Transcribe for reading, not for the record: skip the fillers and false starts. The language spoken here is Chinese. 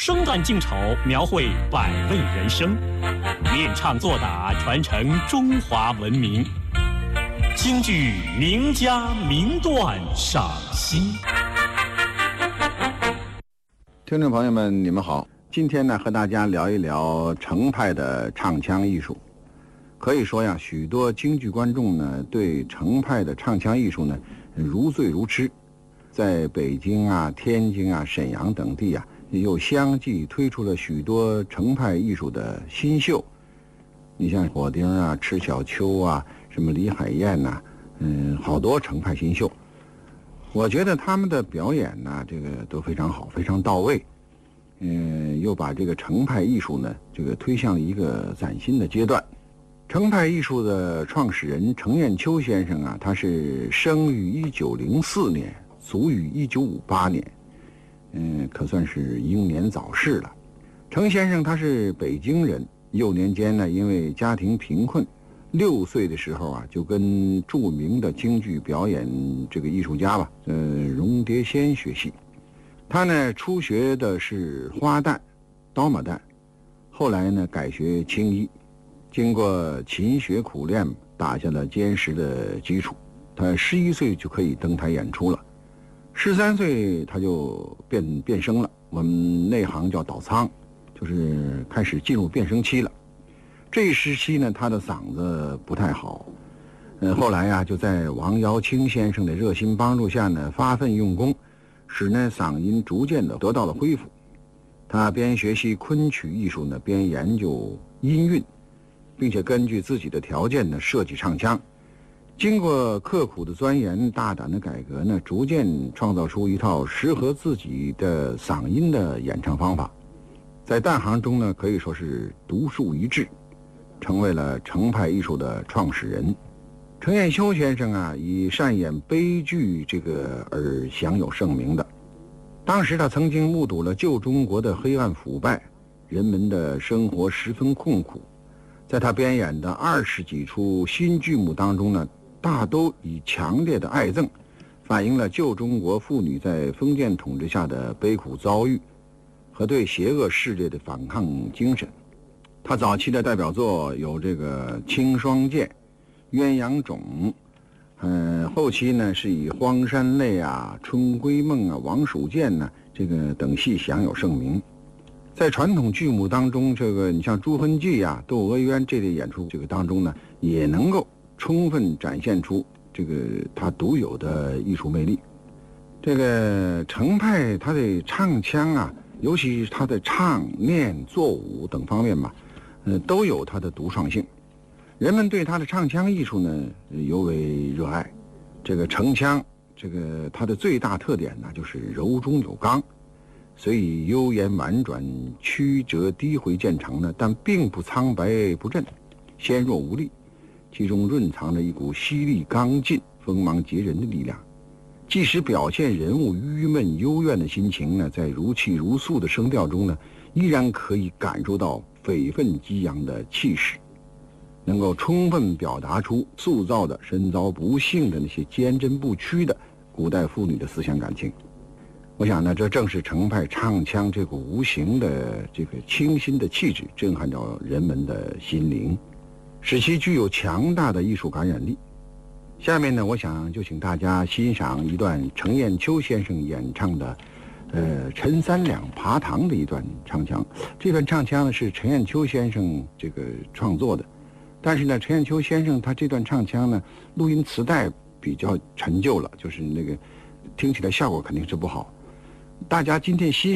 生旦净丑，描绘百味人生，练唱作打，传承中华文明。京剧名家名段赏析。 听众朋友们，你们好，今天呢和大家聊一聊程派的唱腔艺术。可以说呀，许多京剧观众呢对程派的唱腔艺术呢如醉如痴，在北京啊、天津啊、沈阳等地啊，又相继推出了许多程派艺术的新秀。你像火丁啊、迟小秋啊、什么李海燕呐、好多程派新秀。我觉得他们的表演呢，这个都非常好，非常到位。又把这个程派艺术呢，这个推向了一个崭新的阶段。程派艺术的创始人程砚秋先生啊，他是生于1904年，卒于1958年，可算是英年早逝了。程先生他是北京人，幼年间呢，因为家庭贫困，6岁的时候啊，就跟著名的京剧表演这个艺术家吧，荣蝶仙学戏。他呢初学的是花旦、刀马旦，后来呢改学青衣。经过勤学苦练，打下了坚实的基础。他11岁就可以登台演出了，13岁他就变声了，我们内行叫倒仓，就是开始进入变声期了。这一时期呢，他的嗓子不太好，后来呀，就在王瑶卿先生的热心帮助下呢，发奋用功，使呢嗓音逐渐的得到了恢复。他边学习昆曲艺术呢，边研究音韵，并且根据自己的条件呢设计唱腔。经过刻苦的钻研、大胆的改革呢，逐渐创造出一套适合自己的嗓音的演唱方法。在旦行中呢，可以说是独树一帜，成为了程派艺术的创始人。程砚秋先生啊，以擅演悲剧这个而享有盛名的。当时他曾经目睹了旧中国的黑暗腐败，人们的生活十分困苦。在他编演的20几出新剧目当中呢，大都以强烈的爱憎，反映了旧中国妇女在封建统治下的悲苦遭遇和对邪恶势力的反抗精神。他早期的代表作有这个《青霜剑》《鸳鸯种》，后期呢是以《荒山泪》啊、《春闺梦》啊、《王蜀剑》呢这个等戏享有盛名。在传统剧目当中，这个你像《朱痕记》啊、《窦娥冤》这类演出这个当中呢，也能够充分展现出这个他独有的艺术魅力。这个程派他的唱腔啊，尤其是他的唱、念、作舞等方面吧，都有他的独创性。人们对他的唱腔艺术呢尤为热爱。这个程腔，这个它的最大特点呢就是柔中有刚，所以悠言婉转、曲折低回渐长呢，但并不苍白不振、纤弱无力，其中蕴藏着一股犀利刚劲、锋芒截人的力量。即使表现人物郁闷幽怨的心情呢，在如泣如诉的声调中呢，依然可以感受到匪愤激扬的气势，能够充分表达出塑造的身遭不幸的那些坚贞不屈的古代妇女的思想感情。我想呢，这正是程派唱腔这股无形的这个清新的气质震撼着人们的心灵，使其具有强大的艺术感染力。下面呢，我想就请大家欣赏一段程砚秋先生演唱的陈三两爬堂的一段唱腔。这段唱腔呢是程砚秋先生这个创作的，但是呢，程砚秋先生他这段唱腔呢，录音磁带比较陈旧了，就是那个听起来效果肯定是不好。大家今天欣